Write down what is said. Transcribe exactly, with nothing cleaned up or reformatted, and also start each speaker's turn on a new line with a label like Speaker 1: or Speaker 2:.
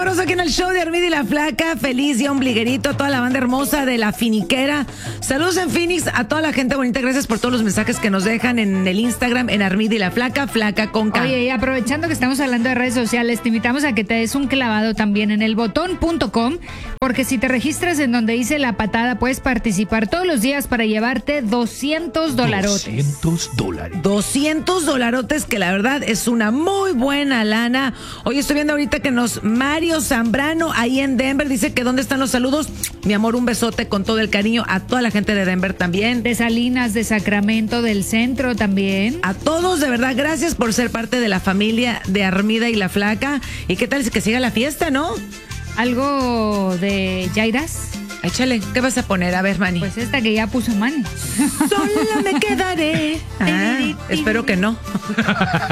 Speaker 1: sabroso aquí en el show de Armida y la Flaca. Feliz día ombliguerito a toda la banda hermosa de La Finiquera. Saludos en Phoenix a toda la gente bonita. Gracias por todos los mensajes que nos dejan en el Instagram, en Armida y la Flaca, Flaca con K.
Speaker 2: Oye, y aprovechando que estamos hablando de redes sociales, te invitamos a que te des un clavado también en el botón punto com, porque si te registras en donde dice La Patada, puedes participar todos los días para llevarte doscientos dolarotes.
Speaker 3: doscientos dólares.
Speaker 1: doscientos dolarotes, que la verdad es una muy buena lana. Hoy estoy viendo ahorita que nos Mario Zambrano ahí en Denver dice que dónde están los saludos. Mi amor, un besote con todo el cariño a toda la gente de Denver también.
Speaker 2: De Salinas, de Sacramento, del centro también.
Speaker 1: A todos, de verdad, gracias por ser parte de la familia de Armida y la Flaca. ¿Y qué tal si que siga la fiesta, no?
Speaker 2: ¿Algo de Jairas?
Speaker 1: Échale, ¿qué vas a poner? A ver, Manny.
Speaker 2: Pues esta que ya puso Manny.
Speaker 1: Sola me quedaré. Ah, espero que no.